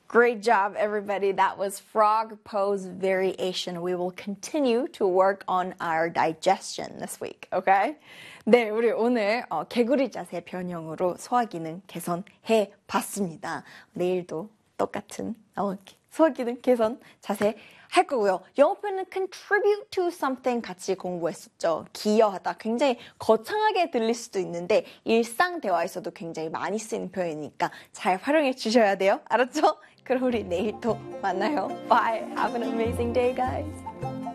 Great job, everybody. That was frog pose variation. We will continue to work on our digestion this week, okay? 네, 우리 오늘 개구리 자세 변형으로 소화 기능 개선해 봤습니다. 내일도 똑같은 소화 기능 개선 자세 할 거고요. 영어 표현은 contribute to something 같이 공부했었죠. 기여하다. 굉장히 거창하게 들릴 수도 있는데 일상 대화에서도 굉장히 많이 쓰이는 표현이니까 잘 활용해 주셔야 돼요. 알았죠? 그럼 우리 내일 또 만나요. Bye. Have an amazing day, guys.